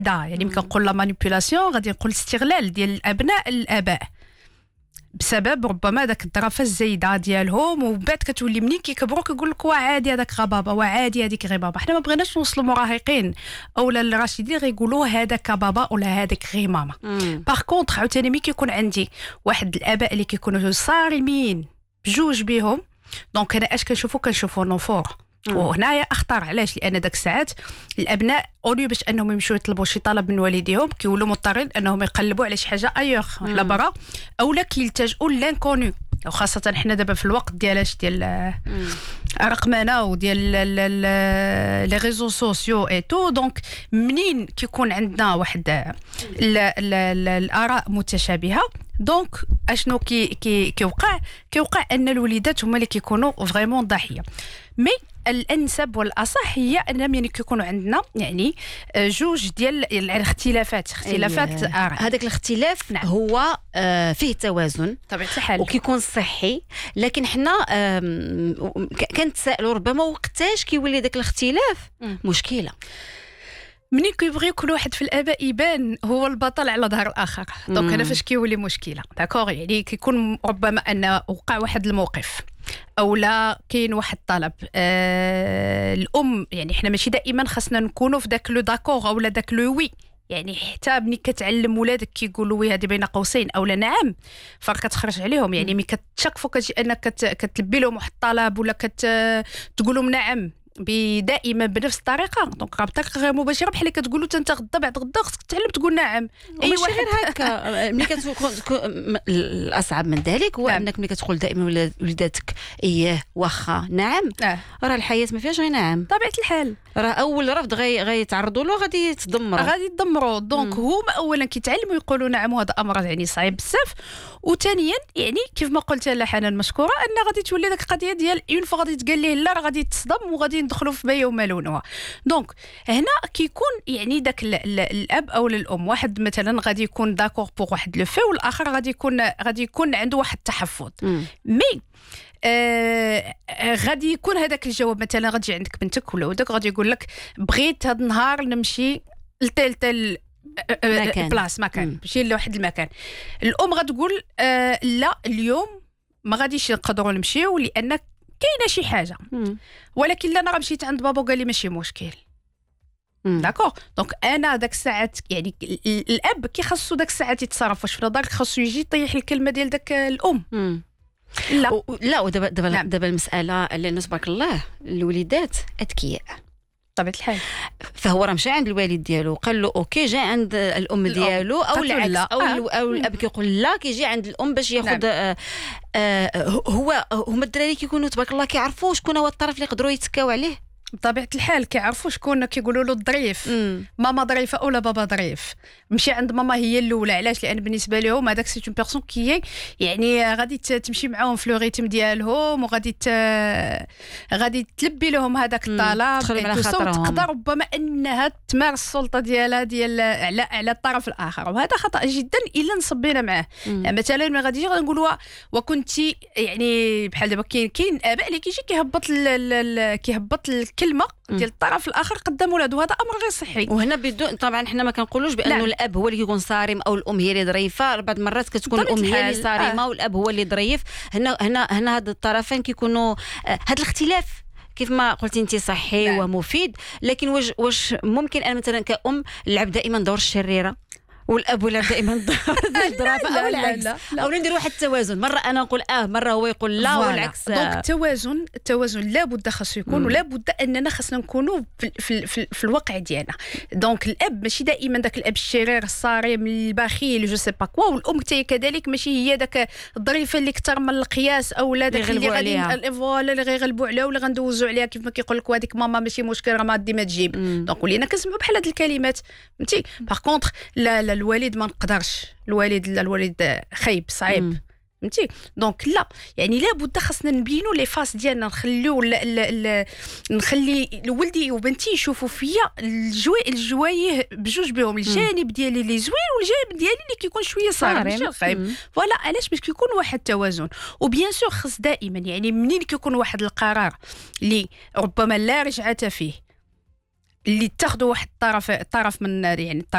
وحده، يعني ملي كنقول لا مانيبيولاسيون غادي نقول استغلال ديال الابناء الاباء بسبب ربما داك الظرافه الزايده ديالهم، ومن بعد كتولي منين كيكبروا كيقول لك وعادي هذاك غا بابا، وعادي هذيك غير بابا. حنا ما بغيناش نوصلوا مراهقين اولا الراشدين غيقولوا هذاك بابا ولا هذيك غير ماما. باغ كونطخ عاوتاني ملي كيكون عندي واحد الاباء اللي كيكونوا صارمين بجوج بيهم، دونك انا اش كنشوفوا نوفور. وهنايا اخطر. علاش؟ لان داك الساعات الابناء اوليو باش انهم يمشيو يطلبوا شي طلب من والديهم كيولوا مضطرين انهم يقلبوا على شي حاجه ايوغ على برا، اولا كيلتجؤوا لانكونو. وخاصه حنا دابا في الوقت ديالاش ديال رقمنه وديال لي ريزو سوسيو اي تو. دونك منين كيكون عندنا واحد الاراء متشابهه، دونك اشنو كيوقع ان الوليدات هما اللي كيكونوا فريمون ضحيه. مي الانسب والاصح هي ان يعني كيكونوا عندنا يعني جوج ديال الاختلافات اراء. هذاك الاختلاف نعم. هو فيه توازن طبيعه الحال وكيكون صحي، لكن حنا كنتسائلوا ربما وقتاش كيولي داك الاختلاف مشكله. منين كيبغي كل واحد في الاباء يبان هو البطل على ظهر الاخر، دونك هنا فاش كيولي مشكله. داكوغ، يعني كيكون ربما ان وقع واحد الموقف او لا كاين واحد طلب الام، يعني حنا ماشي دائما خاصنا نكونوا في داك لو داكوغ او لا داك لو وي. يعني حتى ملي كتعلم ولادك كيقولوا وي هذه بين قوسين او لا نعم، فرق كتخرج عليهم. يعني ملي كتشكفوا كتجي انك كتلبي لهم واحد الطلب ولا كتقول لهم نعم دائما بنفس الطريقه، دونك بطريقه غير مباشره بحال اللي كتقولوا انت غدا بعد غدا خصك تتعلم تقول نعم. اي واحد غير هكا. ملي كتكون الاصعب من ذلك هو انك ملي كتقول دائما وليداتك اياه واخا نعم، راه الحياه ما فيهاش غير نعم. طبيعه الحال راه اول رفض غيتعرضوا له غادي يتدمروا. دونك هما اولا كيتعلموا يقولوا نعم، وهذا امر يعني صعيب بزاف. وثانيا يعني كيف ما قلت لا حنان مشكوره ان غادي تولي داك القضيه ديال اون فوا غادي تقال ليه لا راه غادي تصدم وغادي ندخلوا في بيا وما لونها. دونك هنا كيكون يعني داك الاب او الام، واحد مثلا غادي يكون داكور بوغ واحد لو في، والاخر غادي يكون عنده واحد التحفظ. مي غادي يكون هذاك الجواب. مثلا غتجي عندك بنتك ولا ولدك غادي يقول لك بغيت هذا النهار نمشي لتل بلاص مكان، مشي لواحد المكان. الام غتقول لا اليوم ما غاديش نقدروا نمشيو لان كاينه شي حاجه، ولكن لا انا مشيت عند بابا وقال لي ماشي مشكل. داكوغ. دونك انا داك الساعات يعني الاب كي خاصو داك الساعات يتصرف، واش في نظرك خاصو يجي يطيح الكلمه ديال داك الام؟ لا ودابا المساله لان تبارك الله الوليدات اذكياء طبيعه الحال، فهو راه مشى عند الوالد ديالو قال له اوكي، جا عند الام ديالو او العكس او الاب كيقول لا كيجي عند الام باش ياخذ. هما الدراري كيكونوا تبارك الله كيعرفوا شكون هو الطرف اللي يقدروا يتكاو عليه. بطبيعه الحال كيعرفوا شكون كيقولوا له الظريف. ماما ظريفه اولا بابا ظريف. مشي عند ماما هي الاولى. علاش؟ لان بالنسبه لهم هذاك سي اون بيرسون كي يعني غادي تمشي معاهم في لو ريتم ديالهم، وغادي غادي تلبي لهم هذاك الطلب. تقدر ربما انها تمارس السلطه ديالها على الطرف الاخر، وهذا خطا جدا الا نصبينا معاه. يعني مثلا ما غاديش نقولوا وكنتي يعني بحال دابا كاين اباء اللي كيجي كيهبط الكلمه ديال الطرف الاخر قدام ولادو، هذا امر غير صحي. وهنا بدون طبعا حنا ما كنقولوش بانه الاب هو اللي كيكون صارم او الام هي اللي ظريفه. بعض المرات كتكون الام هي اللي صارمه والاب هو اللي ظريف. هنا هاد الطرفين كيكونوا هاد الاختلاف كيف ما قلتي انت صحي ومفيد، لكن واش ممكن انا مثلا كأم نلعب دائما دور الشريره والاب ولا دائما الظرافه او العكس؟ او ندير واحد التوازن، مره انا نقول مره هو يقول لا والعكس. دونك التوازن لابد خاصو يكون، ولابد اننا خاصنا نكونوا في الواقع ديالنا. دونك الاب ماشي دائما داك الاب الشرير الصارم البخيل جو سي با كوا، والام حتى كذلك ماشي هي داك الظريفه اللي كثر من القياس او لا داك اللي غادي فوالا اللي غيغلبوا عليها ولا غندوزوا عليها كيف ما كيقول لك وهذيك ماما ماشي مشكل راه ما ديما تجيب. دونك ولينا كنسمعوا بحال هاد الكلمات فهمتي. باغ كونطخ لا الوالد ما نقدرش، الوالد خايب صعيب فهمتي. دونك لا يعني لابد خاصنا نبينوا لي فاس ديالنا، نخلي ولدي وبنتي يشوفوا فيا الجوايه بجوج بهم، الجانب ديالي اللي زوين والجانب ديالي اللي كيكون شويه صارم ماشي خايب. فوالا علاش باش كيكون واحد التوازن. وبيان سور خص دائما يعني منين كيكون واحد القرار اللي ربما لا رجعه فيه، اللي تاخذوا واحد الطرف من يعني